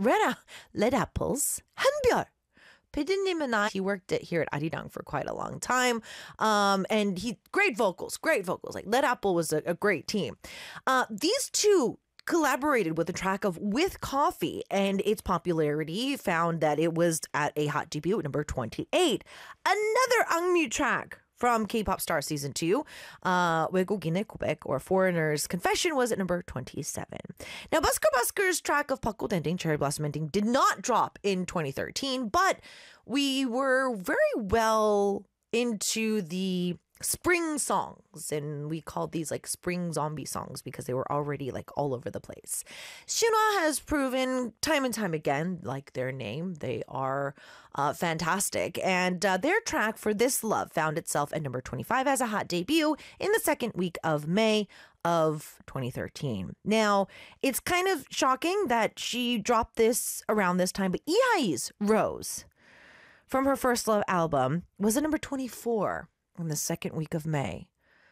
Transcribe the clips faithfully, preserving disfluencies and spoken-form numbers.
Red, Red Apples, 한별. 피디님 and I, he worked at, here at Arirang for quite a long time. Um, and he, great vocals, great vocals. Like Red Apple was a, a great team. Uh, these two collaborated with the track of With Coffee, and its popularity found that it was at a hot debut at number twenty-eight. Another Angmu track from K-pop Star Season two, uh, 외국인의 고백, or Foreigner's Confession, was at number twenty-seven. Now, Busker Busker's track of Pakul Dending, Cherry Blossom Ending did not drop in twenty thirteen, but we were very well into the spring songs, and we called these like spring zombie songs because they were already like all over the place. Shinhwa has proven time and time again, like their name, they are uh, fantastic, and uh, their track For This Love found itself at number twenty-five as a hot debut in the second week of May of twenty thirteen. Now, it's kind of shocking that she dropped this around this time, but Ihai's Rose from her First Love album was at number twenty-four in the second week of May.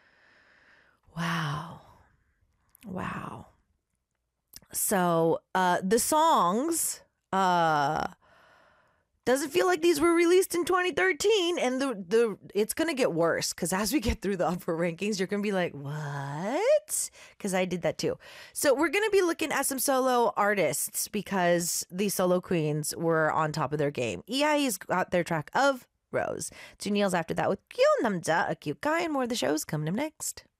Wow. Wow. So uh, the songs, uh, doesn't feel like these were released in twenty thirteen, and the the it's gonna get worse because as we get through the upper rankings, you're gonna be like, what? Because I did that too. So we're gonna be looking at some solo artists because the solo queens were on top of their game. Ihai's got their track of Rose. Two Neils after that with 귀여운 남자, a cute guy, and more of the shows coming up next.